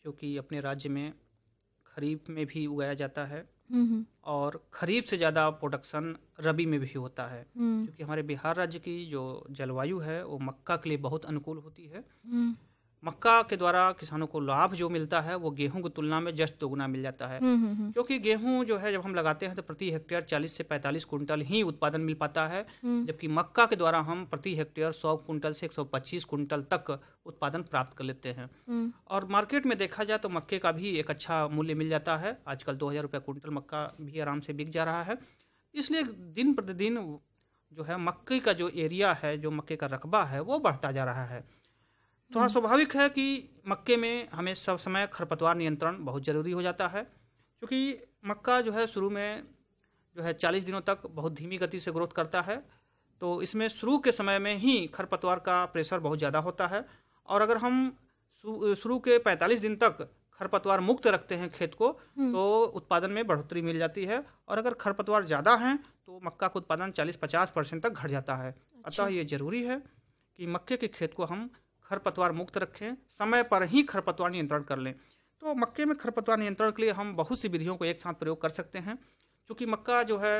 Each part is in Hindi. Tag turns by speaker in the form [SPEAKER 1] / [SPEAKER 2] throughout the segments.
[SPEAKER 1] जो कि अपने राज्य में खरीफ में भी उगाया जाता है
[SPEAKER 2] हम्म
[SPEAKER 1] और खरीफ से ज़्यादा प्रोडक्शन रबी में भी होता है,
[SPEAKER 2] हम्म
[SPEAKER 1] क्योंकि हमारे बिहार राज्य की जो जलवायु है वो मक्का के लिए बहुत अनुकूल होती है।
[SPEAKER 2] हम्म
[SPEAKER 1] मक्का के द्वारा किसानों को लाभ जो मिलता है वो गेहूं की तुलना में जस्ट दोगुना मिल जाता है,
[SPEAKER 2] हम्म
[SPEAKER 1] क्योंकि गेहूं जो है जब हम लगाते हैं तो प्रति हेक्टेयर 40 से 45 कुंटल ही उत्पादन मिल पाता है, जबकि मक्का के द्वारा हम प्रति हेक्टेयर 100 कुंटल से 125 कुंटल तक उत्पादन प्राप्त कर लेते हैं। और मार्केट में देखा जाए तो मक्के का भी एक अच्छा मूल्य मिल जाता है। आजकल 2000 रुपये कुंटल मक्का भी आराम से बिक जा रहा है। इसलिए दिन प्रतिदिन जो है मक्के का जो एरिया है, जो मक्के का रकबा है वो बढ़ता जा रहा है। थोड़ा स्वाभाविक है कि मक्के में हमें सब समय खरपतवार नियंत्रण बहुत ज़रूरी हो जाता है, क्योंकि मक्का जो है शुरू में जो है 40 दिनों तक बहुत धीमी गति से ग्रोथ करता है, तो इसमें शुरू के समय में ही खरपतवार का प्रेशर बहुत ज़्यादा होता है। और अगर हम शुरू के 45 दिन तक खरपतवार मुक्त रखते हैं खेत को तो उत्पादन में बढ़ोतरी मिल जाती है, और अगर खरपतवार ज़्यादा हैं तो मक्का का उत्पादन 40-50% तक घट जाता है। अतः ये ज़रूरी है कि मक्के के खेत को हम खरपतवार मुक्त रखें, समय पर ही खरपतवार नियंत्रण कर लें। तो मक्के में खरपतवार नियंत्रण के लिए हम बहुत सी विधियों को एक साथ प्रयोग कर सकते हैं। क्योंकि मक्का जो है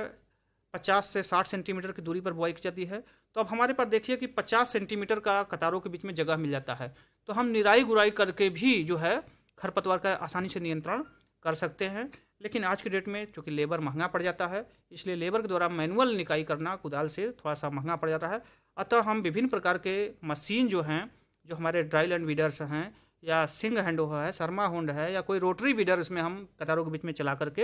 [SPEAKER 1] 50 से 60 सेंटीमीटर की दूरी पर बुआई की जाती है, तो अब हमारे पास देखिए कि 50 सेंटीमीटर का कतारों के बीच में जगह मिल जाता है, तो हम निराई गुराई करके भी जो है खरपतवार का आसानी से नियंत्रण कर सकते हैं। लेकिन आज के डेट में चूँकि लेबर महंगा पड़ जाता है, इसलिए लेबर के द्वारा मैनुअल निकाई करना कुदाल से थोड़ा सा महंगा पड़ जाता है। अतः हम विभिन्न प्रकार के मशीन जो हैं, जो हमारे ड्राई लैंड वीडर्स हैं या सिंग हैंडो है, शर्मा होंड है, या कोई रोटरी वीडर, इसमें हम कतारों के बीच में चला करके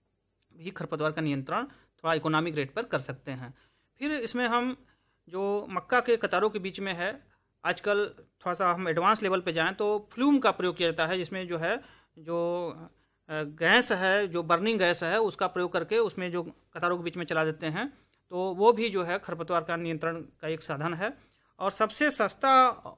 [SPEAKER 1] भी खरपतवार का नियंत्रण थोड़ा इकोनॉमिक रेट पर कर सकते हैं। फिर इसमें हम जो मक्का के कतारों के बीच में है, आजकल थोड़ा सा हम एडवांस लेवल पे जाएं तो फ्लूम का प्रयोग किया जाता है, जिसमें जो है जो गैस है, जो बर्निंग गैस है, उसका प्रयोग करके उसमें जो कतारों के बीच में चला देते हैं, तो वो भी जो है खरपतवार का नियंत्रण का एक साधन है। और सबसे सस्ता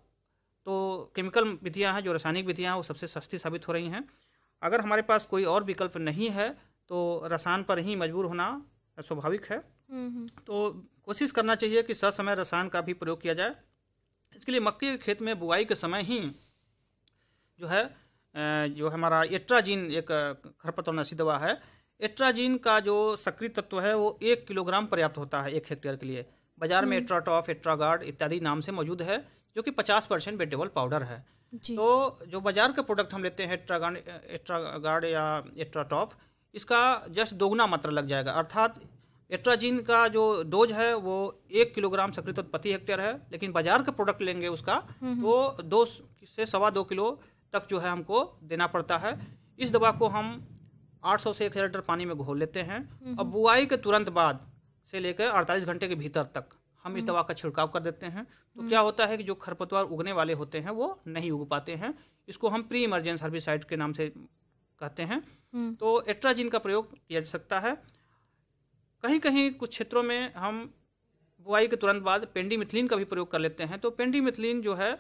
[SPEAKER 1] तो केमिकल विधियां हैं, जो रासायनिक विधियां हैं वो सबसे सस्ती साबित हो रही हैं। अगर हमारे पास कोई और विकल्प नहीं है तो रसायन पर ही मजबूर होना स्वाभाविक है। तो कोशिश करना चाहिए कि ससमय रसायन का भी प्रयोग किया जाए। इसके लिए मक्के के खेत में बुआई के समय ही जो है जो हमारा एट्राजीन एक खरपतवारनाशी दवा है, एट्राजीन का जो सक्रिय तत्व है वो 1 किलोग्राम पर्याप्त होता है 1 हेक्टेयर के लिए। बाजार में एट्राटॉफ, एट्रागार्ड इत्यादि नाम से मौजूद है, जो कि 50% वेटेबल पाउडर है। तो जो बाजार का प्रोडक्ट हम लेते हैं एट्रागार्ड या एट्राटॉफ, इसका जस्ट दोगुना मात्रा लग जाएगा। अर्थात एट्राजीन का जो डोज है वो 1 किलोग्राम सक्रिय तत्व प्रति हेक्टेयर है, लेकिन बाजार का प्रोडक्ट लेंगे उसका वो 2 से 2.25 किलो तक जो है हमको देना पड़ता है। इस दवा को हम 800 से 1000 लीटर पानी में घोल लेते हैं, और बुआई के तुरंत बाद से लेकर 48 घंटे के भीतर तक हम इस दवा का छिड़काव कर देते हैं। तो क्या होता है कि जो खरपतवार उगने वाले होते हैं वो नहीं उग पाते हैं। इसको हम प्री इमरजेंस हर्बिसाइड के नाम से कहते हैं। तो एट्राजीन का प्रयोग किया जा सकता है। कहीं कहीं कुछ क्षेत्रों में हम बुआई के तुरंत बाद पेंडीमिथिलीन का भी प्रयोग कर लेते हैं। तो पेंडीमिथिलीन जो है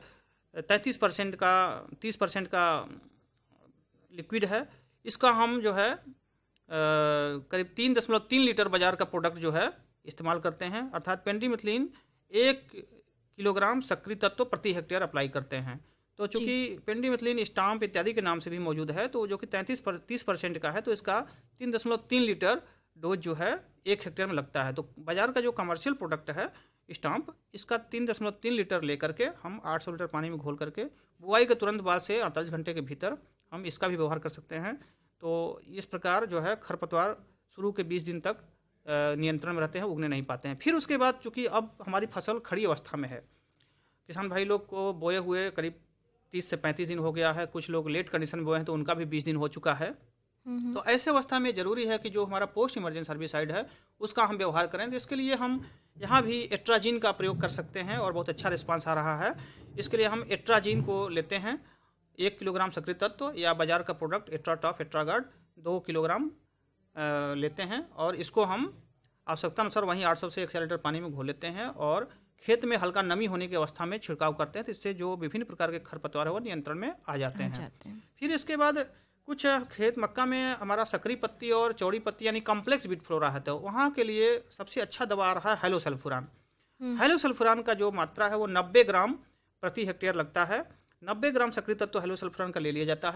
[SPEAKER 1] 30% का लिक्विड है। इसका हम जो है करीब 3.3 लीटर बाजार का प्रोडक्ट जो है इस्तेमाल करते हैं। अर्थात पेंडीमिथिलीन 1 किलोग्राम सक्रिय तत्व प्रति हेक्टेयर अप्लाई करते हैं। तो चूंकि पेंडीमिथिलीन स्टाम्प इत्यादि के नाम से भी मौजूद है, तो जो कि 30% का है, तो इसका 3.3 लीटर डोज जो है 1 हेक्टेयर में लगता है। तो बाजार का जो कमर्शियल प्रोडक्ट है स्टाम्प, इसका 3.3 लीटर लेकर के हम 800 लीटर पानी में घोल करके बुआई के तुरंत बाद से 48 घंटे के भीतर हम इसका भी व्यवहार कर सकते हैं। तो इस प्रकार जो है खरपतवार शुरू के 20 दिन तक नियंत्रण में रहते हैं, उगने नहीं पाते हैं। फिर उसके बाद चूँकि अब हमारी फसल खड़ी अवस्था में है, किसान भाई लोग को बोए हुए करीब 30 से 35 दिन हो गया है, कुछ लोग लेट कंडीशन में बोए हैं तो उनका भी 20 दिन हो चुका है। तो ऐसे अवस्था में ज़रूरी है कि जो हमारा पोस्ट इमरजेंस हर्बिसाइड है उसका हम व्यवहार करें। तो इसके लिए हम यहाँ भी एट्राजीन का प्रयोग कर सकते हैं और बहुत अच्छा रिस्पांस आ रहा है। इसके लिए हम एट्राजीन को लेते हैं 1 किलोग्राम सक्रिय तत्व, या बाजार का प्रोडक्ट एट्राटॉफ, एट्रागार्ड 2 किलोग्राम लेते हैं, और इसको हम आवश्यकता अनुसार वहीं 800 से 1000 लीटर पानी में घोल लेते हैं और खेत में हल्का नमी होने की अवस्था में छिड़काव करते हैं। तो इससे जो विभिन्न प्रकार के खरपतवार है वो नियंत्रण में आ जाते हैं। फिर इसके बाद कुछ खेत मक्का में हमारा सक्रिय पत्ती और चौड़ी पत्ती यानी कॉम्प्लेक्स बीट फ्लोरा है, तो वहाँ के लिए सबसे अच्छा दवा आ रहा है हेलोसल्फुरान। हेलोसल्फुरान का जो मात्रा है वो 90 ग्राम प्रति हेक्टेयर लगता है। 90 ग्राम सक्रिय तत्व हेलोसल्फुरान का ले लिया जाता है।